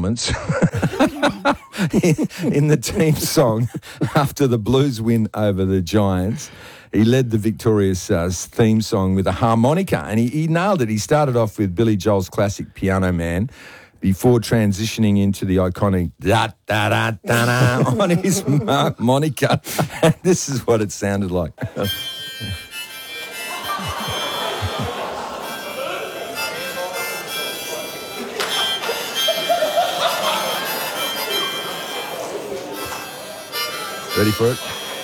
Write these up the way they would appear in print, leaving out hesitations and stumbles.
elements in the team song after the Blues win over the Giants. He led the victorious theme song with a harmonica, and he nailed it. He started off with Billy Joel's classic Piano Man before transitioning into the iconic da-da-da-da-da on his harmonica. And this is what it sounded like. Ready for it?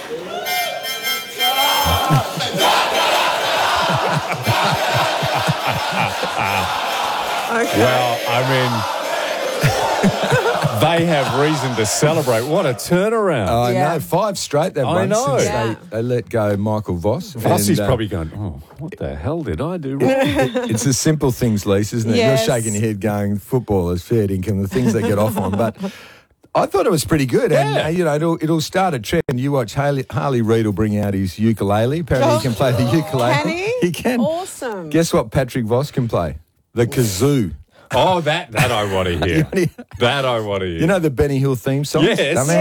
Okay. Well, I mean, they have reason to celebrate. What a turnaround. I know, 5 straight they've won know. since they let go Michael Voss. Vossi's probably going, oh, what the hell did I do wrong? It's the simple things, Lisa, isn't it? Yes. You're shaking your head going, footballers, fair dinkum, the things they get off on. But I thought it was pretty good. And, it'll start a trend. You watch Harley Reid will bring out his ukulele. Apparently he can play the ukulele. Can he? He can. Awesome. Guess what Patrick Voss can play? The kazoo. Oh, that I want to hear. That I want to hear. You know the Benny Hill theme song? Yes.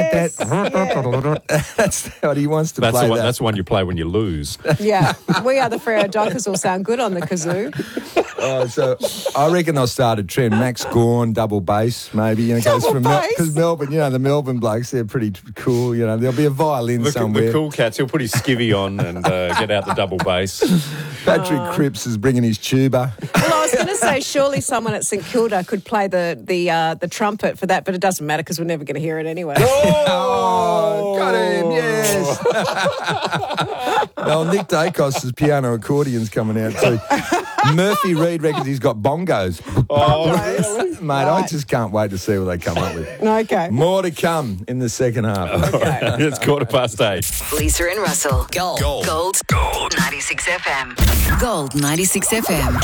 That's what he wants to That's play. the one. That's the one you play when you lose. Yeah. We Are the Freo Dockers will sound good on the kazoo. So I reckon they'll start a trend. Max Gawn, double bass, maybe. Double bass? Because Melbourne, the Melbourne blokes, they're pretty cool. There'll be a violin somewhere. The cool cats, he'll put his skivvy on and get out the double bass. Patrick Cripps is bringing his tuba. Well, I was going to say, surely someone at St Kilda could play the trumpet for that, but it doesn't matter because we're never going to hear it anyway. Oh, got him, yes. Well, Nick Dacos' piano accordion's coming out too. Murphy Reid reckons he's got bongos. Oh, really? Mate, I just can't wait to see what they come up with. Okay. More to come in the second half. It's 8:15. Lisa and Russell. Gold 96 FM. Gold 96 FM.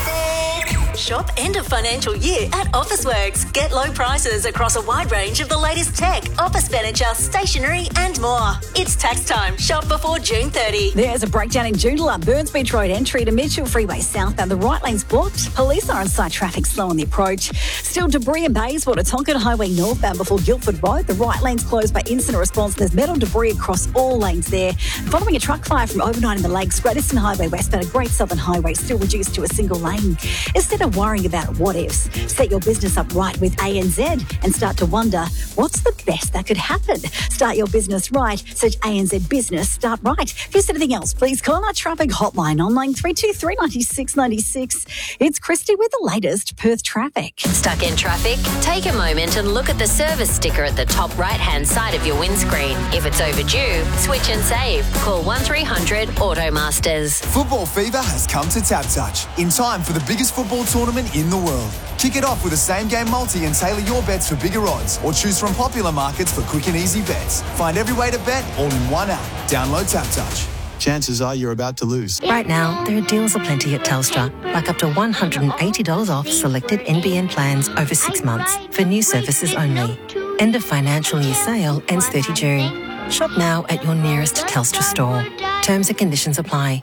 Shop end of financial year at Officeworks. Get low prices across a wide range of the latest tech, office furniture, stationery and more. It's tax time. Shop before June 30. There's a breakdown in Joondalup, Burns Beach Road entry to Mitchell Freeway southbound. The right lane's blocked. Police are on site, traffic slow on the approach. Still debris in Bayswater, Tonkin Highway northbound before Guildford Road. The right lane's closed by incident response. There's metal debris across all lanes there. Following a truck fire from overnight in the Lakes, Gradiston Highway westbound, a Great Southern Highway still reduced to a single lane. Instead of worrying about what-ifs, set your business up right with ANZ and start to wonder, what's the best that could happen? Start your business right. Search ANZ Business Start Right. If there's anything else, please call our traffic hotline on line 323 96 96. It's Christy with the latest Perth traffic. Stuck in traffic? Take a moment and look at the service sticker at the top right-hand side of your windscreen. If it's overdue, switch and save. Call 1300 Automasters. Football fever has come to TapTouch in time for the biggest football tournament in the world. Kick it off with a same-game multi and tailor your bets for bigger odds, or choose from popular markets for quick and easy bets. Find every way to bet all in one app. Download TapTouch. Chances are you're about to lose. Right now, there are deals aplenty at Telstra, like up to $180 off selected NBN plans over 6 months for new services only. End of financial year sale ends 30 June. Shop now at your nearest Telstra store. Terms and conditions apply.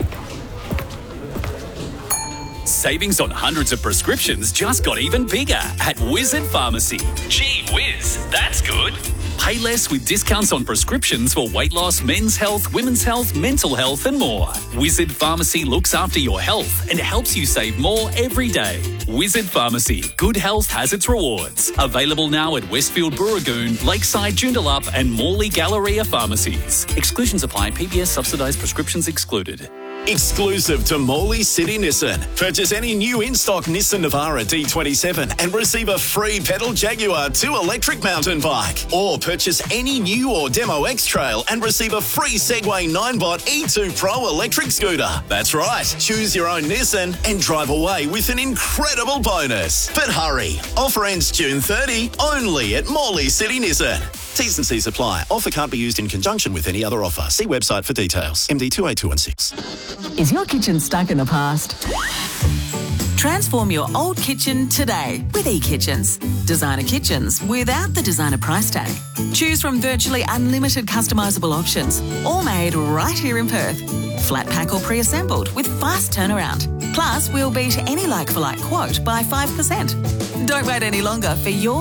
Savings on hundreds of prescriptions just got even bigger at Wizard Pharmacy. Gee whiz, that's good. Pay less with discounts on prescriptions for weight loss, men's health, women's health, mental health and more. Wizard Pharmacy looks after your health and helps you save more every day. Wizard Pharmacy. Good health has its rewards. Available now at Westfield Burragoon, Lakeside Joondalup and Morley Galleria Pharmacies. Exclusions apply. PBS subsidised prescriptions excluded. Exclusive to Morley City Nissan. Purchase any new in-stock Nissan Navara D27 and receive a free pedal Jaguar 2 electric mountain bike. Or purchase any new or demo X-Trail and receive a free Segway 9Bot E2 Pro electric scooter. That's right, choose your own Nissan and drive away with an incredible bonus. But hurry, offer ends June 30, only at Morley City Nissan. T's and C's apply. Offer can't be used in conjunction with any other offer. See website for details. MD 28216. Is your kitchen stuck in the past? Transform your old kitchen today with eKitchens. Designer kitchens without the designer price tag. Choose from virtually unlimited customisable options, all made right here in Perth. Flat pack or pre-assembled with fast turnaround. Plus, we'll beat any like-for-like quote by 5%. Don't wait any longer for your